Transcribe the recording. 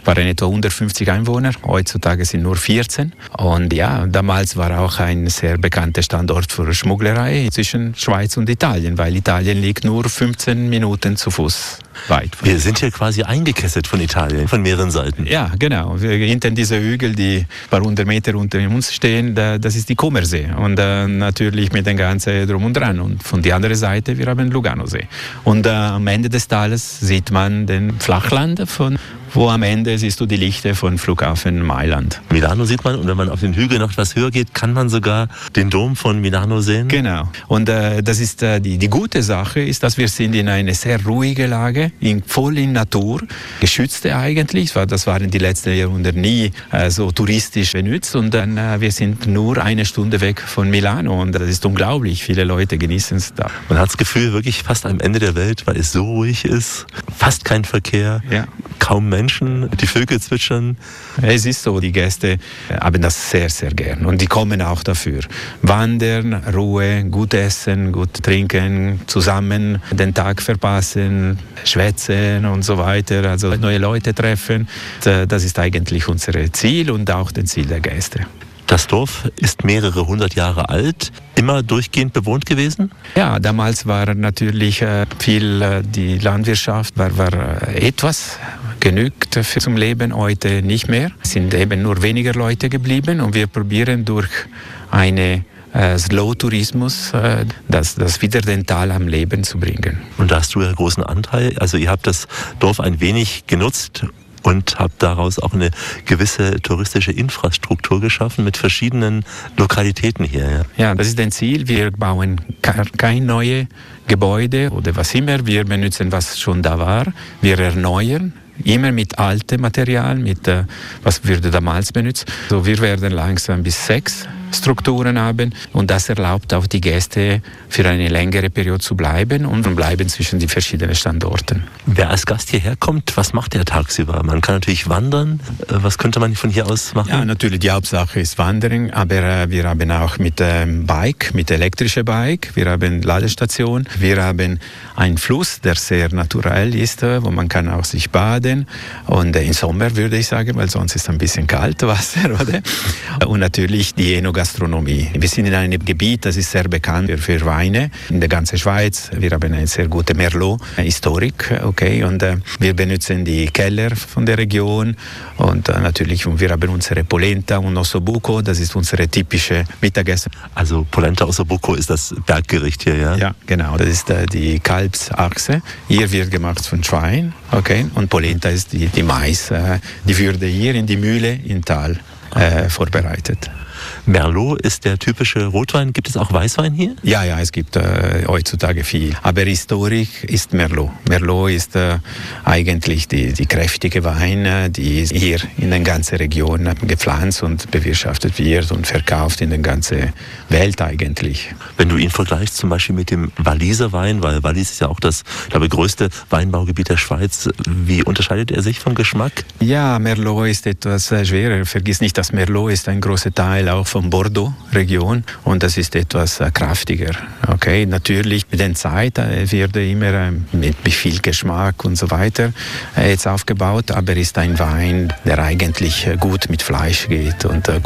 waren etwa 150 Einwohner, heutzutage sind nur 14. Und ja, damals war auch ein sehr bekannter Standort für Schmugglerei zwischen Schweiz und Italien, weil Italien liegt nur 15 Minuten zu Fuß weit. Wir sind hier quasi eingekesselt von Italien, von mehreren Seiten. Ja, genau. Hinter diese Hügel, die ein paar hundert Meter unter uns stehen, das ist die Comersee. Und natürlich mit dem ganzen Drum und Dran. Und von der anderen Seite, wir haben Luganosee. Und am Ende des Tales sieht man den Flachland, wo am Ende siehst du die Lichter von Flughafen Mailand. Milano sieht man, und wenn man auf den Hügel noch etwas höher geht, kann man sogar den Dom von Milano sehen. Genau. Und das ist die gute Sache, ist, dass wir sind in eine sehr ruhige Lage, voll in Natur, geschützte eigentlich. Das waren die letzten Jahrhunderte nie so touristisch benutzt. Und dann wir sind nur eine Stunde weg von Milano. Und das ist unglaublich. Viele Leute genießen es da. Man hat das Gefühl, wirklich fast am Ende der Welt, weil es so ruhig ist. Fast kein Verkehr, kaum Menschen, die Vögel zwitschern. Es ist so, die Gäste haben das sehr, sehr gern und die kommen auch dafür. Wandern, Ruhe, gut essen, gut trinken, zusammen den Tag verpassen, schwätzen und so weiter, also neue Leute treffen. Das ist eigentlich unser Ziel und auch das Ziel der Gäste. Das Dorf ist mehrere hundert Jahre alt, immer durchgehend bewohnt gewesen? Ja, damals war natürlich viel die Landwirtschaft, war etwas genügt zum Leben, heute nicht mehr. Es sind eben nur weniger Leute geblieben und wir probieren durch eine Slow-Tourismus, das wieder den Tal am Leben zu bringen. Und da hast du ja großen Anteil, also ihr habt das Dorf ein wenig genutzt und habt daraus auch eine gewisse touristische Infrastruktur geschaffen mit verschiedenen Lokalitäten hier. Ja, das ist ein Ziel. Wir bauen kein neues Gebäude oder was immer. Wir benutzen, was schon da war. Wir erneuern. Immer mit altem Material, mit was wurde damals benutzt. So, wir werden langsam bis 6 Strukturen haben und das erlaubt auch die Gäste für eine längere Periode zu bleiben und bleiben zwischen die verschiedenen Standorten. Wer als Gast hierher kommt, was macht der tagsüber? Man kann natürlich wandern. Was könnte man von hier aus machen? Ja, natürlich die Hauptsache ist Wandern, aber wir haben auch mit Bike, mit elektrischer Bike, wir haben Ladestation, wir haben einen Fluss, der sehr naturell ist, wo man kann auch sich baden und im Sommer würde ich sagen, weil sonst ist ein bisschen kalt Wasser, oder? Und natürlich die Enogastronomie. Wir sind in einem Gebiet, das ist sehr bekannt für Weine in der ganzen Schweiz. Wir haben eine sehr gute Merlot-Historik, okay, und wir benutzen die Keller von der Region und natürlich wir haben unsere Polenta und Ossobuco, das ist unsere typische Mittagessen. Also Polenta Ossobuco ist das Berggericht hier, ja? Ja, genau, das ist die Kalbsachse. Hier wird gemacht von Schwein, okay, und Polenta ist die Mais, die würde hier in die Mühle im Tal vorbereitet. Merlot ist der typische Rotwein. Gibt es auch Weißwein hier? Ja, es gibt heutzutage viel. Aber historisch ist Merlot. Merlot ist eigentlich die kräftige Wein, die hier in der ganzen Region gepflanzt und bewirtschaftet wird und verkauft in der ganzen Welt eigentlich. Wenn du ihn vergleichst zum Beispiel mit dem Walliser Wein, weil Wallis ist ja auch das, glaube ich, größte Weinbaugebiet der Schweiz, wie unterscheidet er sich vom Geschmack? Ja, Merlot ist etwas schwerer. Vergiss nicht, dass Merlot ist ein großer Teil auch von Bordeaux-Region und das ist etwas kräftiger. Okay, natürlich mit der Zeit wird immer mit viel Geschmack und so weiter jetzt aufgebaut, aber ist ein Wein, der eigentlich gut mit Fleisch geht und